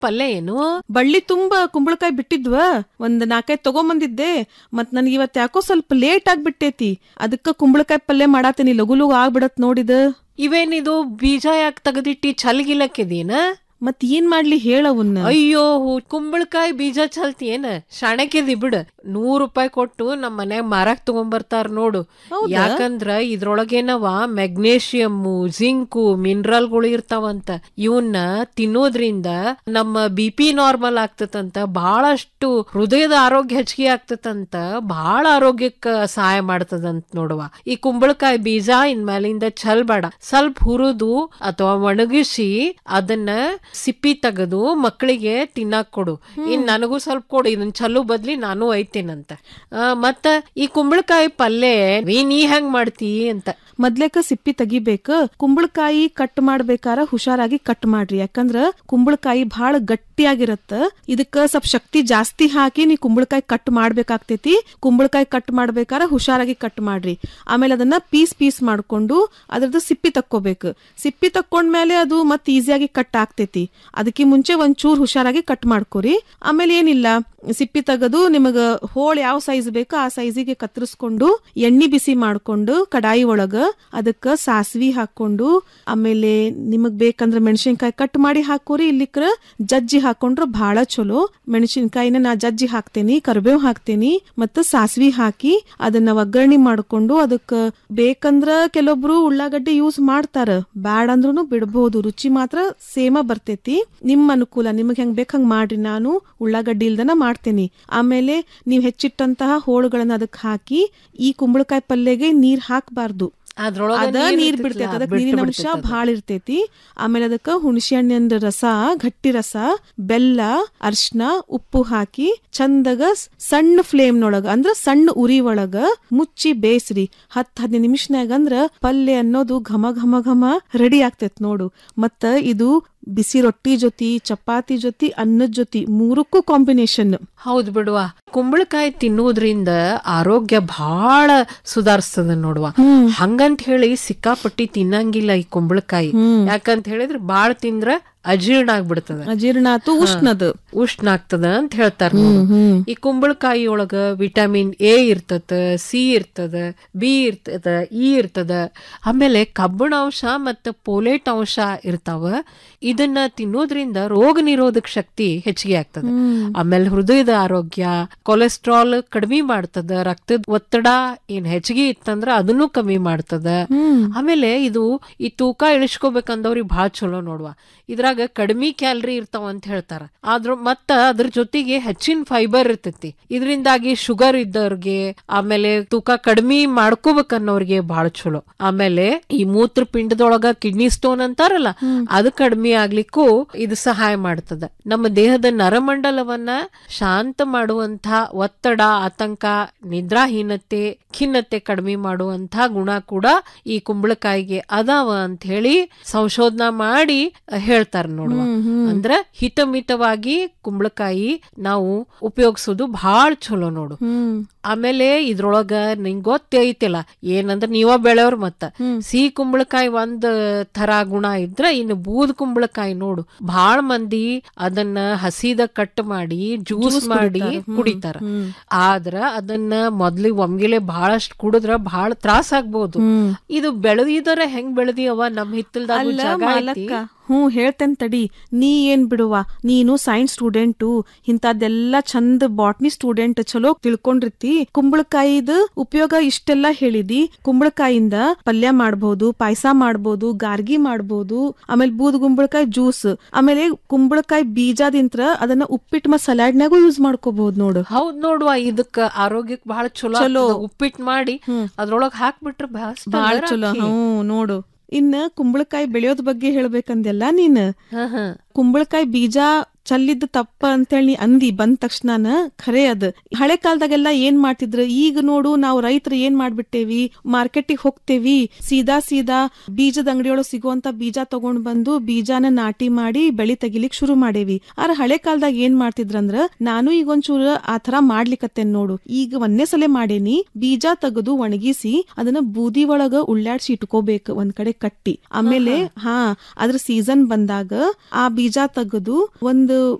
ಪಲ್ಯ ಏನು? ಬಳ್ಳಿ ತುಂಬಾ ಕುಂಬಳಕಾಯಿ ಬಿಟ್ಟಿದ್ವ, ಒಂದ್ 4-5 ತಗೊಂಬಂದಿದ್ದೆ. ಮತ್ ನನ್ಗೆ ಇವತ್ ಯಾಕೋ ಸ್ವಲ್ಪ ಲೇಟ್ ಆಗ್ಬಿಟ್ಟೇತಿ, ಅದಕ್ಕ ಕುಂಬಳಕಾಯಿ ಪಲ್ಯ ಮಾಡಾತೀನಿ, ಲಗು ಲಗು ಆಗ್ಬಿಡತ್ ನೋಡಿದ. ಇವೇನಿದು ಬೀಜ ಯಾಕೆ ತೆಗೆದಿಟ್ಟಿ ಛಲ್ಗಿಲಕ್ಕಿದೀನ? ಮತ್ ಏನ್ ಮಾಡ್ಲಿ ಹೇಳವನ್ನ? ಅಯ್ಯೋ, ಕುಂಬಳಕಾಯಿ ಬೀಜ ಚಲ್ತಿಯೇನ? ಶಾಣಕ್ಯದಿ ಬಿಡ. 100 ರೂಪಾಯಿ ಕೊಟ್ಟು ನಮ್ಮ ಮನ್ಯಾಗ ಮಾರಾಕ್ ತಗೊಂಡ್ಬರ್ತಾರ ನೋಡು. ಯಾಕಂದ್ರ ಇದ್ರೊಳಗೇನವ ಮೆಗ್ನೇಷಿಯಮ್ಮು, ಜಿಂಕು, ಮಿನರಲ್ಗಳು ಇರ್ತಾವಂತ. ಇವನ್ನ ತಿನ್ನೋದ್ರಿಂದ ನಮ್ಮ BP ನಾರ್ಮಲ್ ಆಗ್ತದಂತ, ಬಹಳಷ್ಟು ಹೃದಯದ ಆರೋಗ್ಯ ಹೆಚ್ಚಿಗೆ ಆಗ್ತದಂತ, ಬಹಳ ಆರೋಗ್ಯಕ್ಕ ಸಹಾಯ ಮಾಡ್ತದಂತ ನೋಡುವ. ಈ ಕುಂಬಳಕಾಯಿ ಬೀಜ ಇನ್ಮೇಲಿಂದ ಚಲ್ಬೇಡ, ಸ್ವಲ್ಪ ಹುರಿದು ಅಥವಾ ಒಣಗಿಸಿ ಅದನ್ನ ಸಿಪ್ಪಿ ತೆಗೆದು ಮಕ್ಕಳಿಗೆ ತಿನ್ನಾಕ್ ಕೊಡು. ಇನ್ ನನಗೂ ಸ್ವಲ್ಪ ಕೊಡು, ಇದನ್ ಚಲು ಬದ್ಲಿ ನಾನು ಒಯ್ತೇನಂತ. ಮತ್ತ ಈ ಕುಂಬಳಕಾಯಿ ಪಲ್ಯ ನೀ ಹೆಂಗ್ ಮಾಡ್ತಿ ಅಂತ. ಮೊದ್ಲೇಕ ಸಿಪ್ಪಿ ತೆಗಿಬೇಕು. ಕುಂಬಳಕಾಯಿ ಕಟ್ ಮಾಡ್ಬೇಕಾರ ಹುಷಾರಾಗಿ ಕಟ್ ಮಾಡ್ರಿ, ಯಾಕಂದ್ರ ಕುಂಬಳಕಾಯಿ ಬಹಳ ಗಟ್ಟಿಯಾಗಿರತ್ತ. ಇದಕ್ಕ ಸ್ವಲ್ಪ ಶಕ್ತಿ ಜಾಸ್ತಿ ಹಾಕಿ ನೀ ಕುಂಬಳಕಾಯಿ ಕಟ್ ಮಾಡ್ಬೇಕಾಗ್ತೈತಿ. ಕುಂಬಳಕಾಯಿ ಕಟ್ ಮಾಡ್ಬೇಕಾರ ಹುಷಾರಾಗಿ ಕಟ್ ಮಾಡ್ರಿ. ಆಮೇಲೆ ಅದನ್ನ ಪೀಸ್ ಪೀಸ್ ಮಾಡ್ಕೊಂಡು ಅದ್ರದ್ದು ಸಿಪ್ಪಿ ತಕ್ಕೋಬೇಕು. ಸಿಪ್ಪಿ ತಕ್ಕೊಂಡ್ಮೇಲೆ ಅದು ಮತ್ ಈಸಿಯಾಗಿ ಕಟ್ ಆಗ್ತೈತಿ. ಅದಕ್ಕೆ ಮುಂಚೆ ಒಂಚೂರ್ ಹುಷಾರಾಗಿ ಕಟ್ ಮಾಡ್ಕೋರಿ. ಆಮೇಲೆ ಏನಿಲ್ಲ, ಸಿಪ್ಪಿ ತೆಗೆದು ನಿಮಗ ಹೋಳ್ ಯಾವ ಸೈಜ್ ಬೇಕು ಆ ಸೈಜಿಗೆ ಕತ್ತರಿಸ್ಕೊಂಡು ಎಣ್ಣೆ ಬಿಸಿ ಮಾಡ್ಕೊಂಡು ಕಡಾಯಿ ಒಳಗ ಅದಕ್ಕ ಸಾಸ್ವಿ ಹಾಕೊಂಡು, ಆಮೇಲೆ ನಿಮಗ್ ಬೇಕಂದ್ರ ಮೆಣಸಿನ್ಕಾಯಿ ಕಟ್ ಮಾಡಿ ಹಾಕೋರಿ. ಇಲ್ಲಿಕ್ರ ಜಜ್ಜಿ ಹಾಕೊಂಡ್ರ ಬಹಳ ಚಲೋ. ಮೆಣಸಿನ್ಕಾಯಿನ ನಾ ಜಜ್ಜಿ ಹಾಕ್ತೇನಿ, ಕರಿಬೇವ್ ಹಾಕ್ತೇನಿ, ಮತ್ತ ಸಾಸ್ವಿ ಹಾಕಿ ಅದನ್ನ ಒಗ್ಗರಣೆ ಮಾಡ್ಕೊಂಡು ಅದಕ್ಕ ಬೇಕಂದ್ರ ಕೆಲವೊಬ್ರು ಉಳ್ಳಾಗಡ್ಡಿ ಯೂಸ್ ಮಾಡ್ತಾರ, ಬ್ಯಾಡ ಅಂದ್ರೂ ಬಿಡ್ಬಹುದು. ರುಚಿ ಮಾತ್ರ ಸೇಮ ಬರ್ತೈತಿ. ನಿಮ್ ಅನುಕೂಲ, ನಿಮಗ್ ಹೆಂಗ್ ಬೇಕಂಗ್ ಮಾಡ್ರಿ. ನಾನು ಉಳ್ಳಾಗಡ್ಡಿ ಇಲ್ದನ ಮಾಡ್ತೇನಿ. ಆಮೇಲೆ ನೀವ್ ಹೆಚ್ಚಿಟ್ಟಂತಹ ಹೋಳುಗಳನ್ನ ಅದಕ್ ಹಾಕಿ, ಈ ಕುಂಬಳಕಾಯಿ ಪಲ್ಯಗೆ ನೀರ್ ಹಾಕ್ಬಾರ್ದು, ಅದ ನೀರ್ ಬಿಡ್ತೈತಿ. ಅದಕ್ಕೆ ನೀರಿನ ಅಂಶ ಭಾಳ ಇರ್ತೈತಿ. ಆಮೇಲೆ ಅದಕ್ಕ ಹುಣಸೆ ಹಣ್ಣಿನ ರಸ, ಗಟ್ಟಿ ರಸ, ಬೆಲ್ಲ, ಅರ್ಶನ, ಉಪ್ಪು ಹಾಕಿ ಚಂದಗ ಸಣ್ಣ ಫ್ಲೇಮ್ ನೊಳಗ ಅಂದ್ರ ಸಣ್ಣ ಉರಿ ಒಳಗ ಮುಚ್ಚಿ ಬೇಯಿಸ್ರಿ. 10-15 ನಿಮಿಷನಾಗ ಅಂದ್ರ ಪಲ್ಯ ಅನ್ನೋದು ಘಮ ಘಮ ಘಮ ರೆಡಿ ಆಗ್ತೈತ್ ನೋಡು. ಮತ್ತ ಇದು ಬಿಸಿ ರೊಟ್ಟಿ ಜೊತೆ, ಚಪಾತಿ ಜೊತೆ, ಅನ್ನದ ಜೊತೆ, ಮೂರಕ್ಕೂ ಕಾಂಬಿನೇಷನ್. ಹೌದ್ ಬಿಡುವ. ಕುಂಬಳಕಾಯಿ ತಿನ್ನೋದ್ರಿಂದ ಆರೋಗ್ಯ ಬಹಳ ಸುಧಾರಿಸ್ತದ ನೋಡುವ. ಹಂಗಂತ ಹೇಳಿ ಸಿಕ್ಕಾಪಟ್ಟಿ ತಿನ್ನಂಗಿಲ್ಲ ಈ ಕುಂಬಳಕಾಯಿ. ಯಾಕಂತ ಹೇಳಿದ್ರೆ ಬಾಳ ತಿಂದ್ರ ಅಜೀರ್ಣ ಆಗ್ಬಿಡ್ತದ. ಅಜೀರ್ಣ ಆತು, ಉಷ್ಣ ಆಗ್ತದ ಅಂತ ಹೇಳ್ತಾರ. ಈ ಕುಂಬಳಕಾಯಿ ಒಳಗ ವಿಟಮಿನ್ A ಇರ್ತದ, C ಇರ್ತದ, B ಇರ್ತದ, E ಇರ್ತದ. ಆಮೇಲೆ ಕಬ್ಬಿಣಾಂಶ ಮತ್ತ ಪೋಲೇಟ್ ಅಂಶ ಇರ್ತಾವ. ಇದನ್ನ ತಿನ್ನೋದ್ರಿಂದ ರೋಗ ನಿರೋಧಕ ಶಕ್ತಿ ಹೆಚ್ಚಿಗೆ ಆಗ್ತದ. ಆಮೇಲೆ ಹೃದಯದ ಆರೋಗ್ಯ, ಕೊಲೆಸ್ಟ್ರಾಲ್ ಕಡಿಮೆ ಮಾಡ್ತದ, ರಕ್ತದ ಒತ್ತಡ ಏನ್ ಹೆಚ್ಚಿಗೆ ಇತ್ತಂದ್ರ ಅದನ್ನು ಕಮ್ಮಿ ಮಾಡ್ತದ. ಆಮೇಲೆ ಇದು ಈ ತೂಕ ಇಳಿಸ್ಕೋಬೇಕಂದವ್ರಿಗೆ ಬಹಳ ಚಲೋ ನೋಡುವ. ಇದ್ರಾಗ ಕಡಿಮೆ ಕ್ಯಾಲರಿ ಇರ್ತಾವ ಅಂತ ಹೇಳ್ತಾರ. ಆದ್ರೂ ಮತ್ತ ಅದ್ರ ಜೊತೆಗೆ ಹೆಚ್ಚಿನ ಫೈಬರ್ ಇರ್ತೈತಿ. ಇದರಿಂದಾಗಿ ಶುಗರ್ ಇದ್ದವ್ರಿಗೆ, ಆಮೇಲೆ ತೂಕ ಕಡಿಮೆ ಮಾಡ್ಕೋಬೇಕನ್ನೋರ್ಗೆ ಬಹಳ ಚಲೋ. ಆಮೇಲೆ ಈ ಮೂತ್ರಪಿಂಡದೊಳಗ ಕಿಡ್ನಿ ಸ್ಟೋನ್ ಅಂತಾರಲ್ಲ, ಅದು ಕಡಿಮೆ ಆಗ್ಲಿಕ್ಕೂ ಇದು ಸಹಾಯ ಮಾಡ್ತದ. ನಮ್ಮ ದೇಹದ ನರಮಂಡಲವನ್ನ ಶಾಂತ ಮಾಡುವಂತ, ಒತ್ತಡ, ಆತಂಕ, ನಿದ್ರಾಹೀನತೆ, ಖಿನ್ನತೆ ಕಡಿಮೆ ಮಾಡುವಂತ ಗುಣ ಕೂಡ ಈ ಕುಂಬಳಕಾಯಿಗೆ ಅದಾವ ಅಂತ ಹೇಳಿ ಸಂಶೋಧನಾ ಮಾಡಿ ಹೇಳ್ತಾರ ನೋಡುವ. ಅಂದ್ರ ಹಿತಮಿತವಾಗಿ ಕುಂಬಳಕಾಯಿ ನಾವು ಉಪಯೋಗಿಸೋದು ಬಹಳ ಚಲೋ ನೋಡು. ಆಮೇಲೆ ಇದ್ರೊಳಗ ನಿಂಗ್ ಗೊತ್ತೈತಿಲ್ಲ ಏನಂದ್ರ ನೀವ ಬೆಳೆಯವ್ರ, ಮತ್ತ ಸಿಹಿ ಕುಂಬಳಕಾಯಿ ಒಂದ್ ತರ ಗುಣ ಇದ್ರ ಇನ್ನು ಬೂದ್ ಕುಂಬಳಕಾಯಿ ನೋಡು ಬಹಳ ಮಂದಿ ಅದನ್ನ ಹಸಿದ ಕಟ್ ಮಾಡಿ ಜ್ಯೂಸ್ ಮಾಡಿ ಕುಡಿತಾರ. ಆದ್ರ ಅದನ್ನ ಮೊದ್ಲಿಗೆ ಒಮ್ಗಿಲೆ ಬಹಳಷ್ಟು ಕುಡಿದ್ರ ಬಹಳ ತ್ರಾಸ ಆಗ್ಬಹುದು. ಇದು ಬೆಳೆದಿದರ ಹೆಂಗ್ ಬೆಳೆದಿಯವ ನಮ್ ಹಿತ್ತಲ್ದಾಗ ಜಾಗ ಐತಿ. ಹೇಳ್ತೇನ್ ತಡಿ, ನೀ ಏನ್ ಬಿಡುವ, ನೀನು ಸೈನ್ಸ್ ಸ್ಟೂಡೆಂಟು, ಇಂತದ್ದೆಲ್ಲಾ ಚಂದ ಬಾಟ್ನಿ ಸ್ಟೂಡೆಂಟ್, ಚಲೋ ತಿಳ್ಕೊಂಡಿರ್ತಿ. ಕುಂಬಳಕಾಯಿದ ಉಪಯೋಗ ಇಷ್ಟೆಲ್ಲಾ ಹೇಳಿದಿ. ಕುಂಬಳಕಾಯಿಂದ ಪಲ್ಯ ಮಾಡ್ಬಹುದು, ಪಾಯಸ ಮಾಡ್ಬಹುದು, ಗಾರ್ಗಿ ಮಾಡ್ಬಹುದು, ಆಮೇಲೆ ಬೂದ್ ಕುಂಬಳಕಾಯಿ ಜ್ಯೂಸ್, ಆಮೇಲೆ ಕುಂಬಳಕಾಯಿ ಬೀಜದಿಂತ್ರ ಅದನ್ನ ಉಪ್ಪಿಟ್ಟು ಮತ್ ಸಲಾಡ್ನಾಗೂ ಯೂಸ್ ಮಾಡ್ಕೋಬಹುದು ನೋಡು. ಹೌದ್ ನೋಡುವ, ಇದಕ್ಕ ಆರೋಗ್ಯಕ್ಕೆ ಬಹಳ ಚಲೋ. ಉಪ್ಪಿಟ್ಟು ಮಾಡಿ ಅದ್ರೊಳಗ್ ಹಾಕ್ಬಿಟ್ರೆ ಬಹಳ ಚಲೋ. ನೋಡು, ಇನ್ನ ಕುಂಬಳಕಾಯಿ ಬೆಳೆಯೋದ್ ಬಗ್ಗೆ ಹೇಳ್ಬೇಕಂದೆಲ್ಲ ನೀನ್. ಕುಂಬಳಕಾಯಿ ಬೀಜ ಚಲ್ಲಿದ್ದ ತಪ್ಪ ಅಂತೇಳಿ ಅಂದಿ ಬಂದ ತಕ್ಷಣನ ಖರೆ ಅದ. ಹಳೆ ಕಾಲದಾಗೆಲ್ಲ ಏನ್ ಮಾಡ್ತಿದ್ರು, ಈಗ ನೋಡು ನಾವು ರೈತರು ಏನ್ ಮಾಡ್ಬಿಟ್ಟೇವಿ, ಮಾರ್ಕೆಟಿಗೆ ಹೋಗ್ತೇವಿ, ಸೀದಾ ಬೀಜದ ಅಂಗಡಿಯೊಳಗೆ ಸಿಗುವಂತ ಬೀಜ ತಗೊಂಡ್ ಬಂದು ಬೀಜಾನ ನಾಟಿ ಮಾಡಿ ಬೆಳಿ ತೆಗಿಲಿಕ್ ಶುರು ಮಾಡೇವಿ. ಆದ್ರೆ ಹಳೆ ಕಾಲದಾಗ ಏನ್ ಮಾಡ್ತಿದ್ರಂದ್ರ, ನಾನು ಈಗ ಒಂಚೂರು ಆ ತರ ಮಾಡ್ಲಿಕ್ಕತ್ತೇನ್ ನೋಡು. ಈಗ ಒಂದೇ ಸಲ ಮಾಡೇನಿ, ಬೀಜ ತೆಗೆದು ಒಣಗಿಸಿ ಅದನ್ನ ಬೂದಿ ಒಳಗ ಉಳ್ಳಾಡ್ಸಿ ಇಟ್ಕೋಬೇಕು ಒಂದ್ ಕಡೆ ಕಟ್ಟಿ. ಆಮೇಲೆ ಅದ್ರ ಸೀಸನ್ ಬಂದಾಗ ಆ ಬೀಜ ತೆಗೆದು ಒಂದ್ ಒಂದು